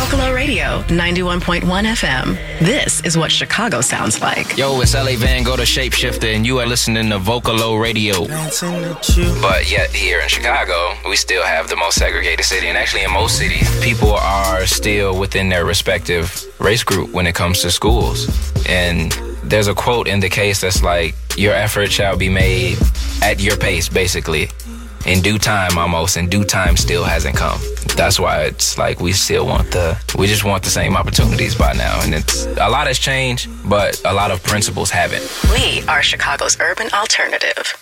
Vocalo Radio, 91.1 FM. This is what Chicago sounds like. Yo, it's L.A. Van Gogh, the Shapeshifter, and you are listening to Vocalo Radio. But yet, here in Chicago, we still have the most segregated city. And actually, in most cities, people are still within their respective race group when it comes to schools. And there's a quote in the case that's like, your effort shall be made at your pace, basically. In due time, almost. In due time still hasn't come. That's why it's like we just want the same opportunities by now. And it's a lot has changed, but a lot of principles haven't. We are Chicago's urban alternative.